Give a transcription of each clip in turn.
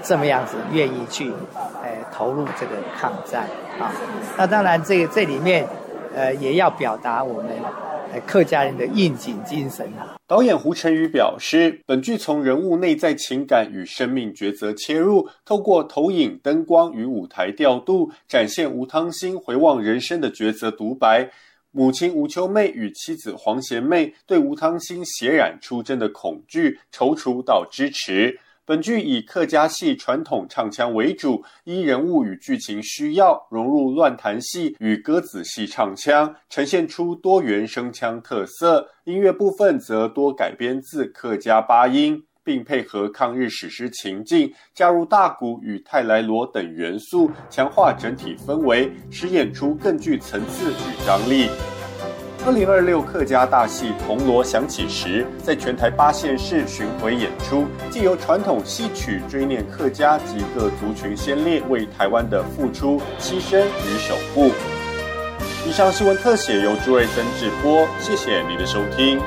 这么样子愿意去投入这个抗战啊。那当然这里面也要表达我们客家人的应景精神啊。 导演胡晨宇表示，本剧从人物内在情感与生命抉择切入，透过投影、灯光与舞台调度，展现吴汤兴回望人生的抉择独白。母亲吴秋妹与妻子黄贤妹对吴汤兴血染出征的恐惧、踌躇到支持。本剧以客家戏传统唱腔为主，依人物与剧情需要，融入乱弹戏与歌子戏唱腔，呈现出多元声腔特色。音乐部分则多改编自客家八音，并配合抗日史诗情境，加入大鼓与泰来锣等元素，强化整体氛围，使演出更具层次与张力。2026客家大戏《铜锣响起时》在全台8县市巡回演出，既由传统戏曲追念客家及各族群先烈为台湾的付出、牺牲与守护。以上新闻特写由朱瑞登制播，谢谢你的收听。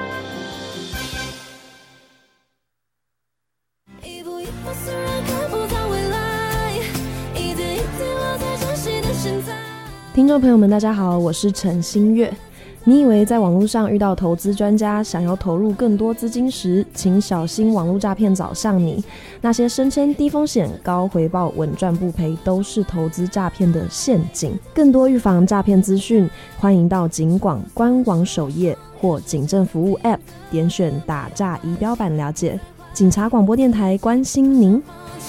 听众朋友们大家好，我是陈新月。你以为在网络上遇到投资专家想要投入更多资金时，请小心网络诈骗找上你。那些声称低风险高回报稳赚不赔都是投资诈骗的陷阱。更多预防诈骗资讯，欢迎到警广官网首页或警政服务 App 点选打诈仪表板了解。警察广播电台关心您。